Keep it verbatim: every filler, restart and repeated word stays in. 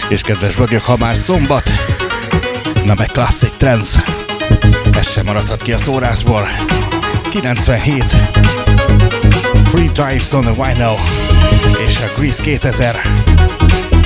És kedves bögök, ha már szombat, na meg Classic Trance, ez sem maradhat ki a szórásból. kilencvenhét, Free Drives on the Vinyl és a Grease kétezer.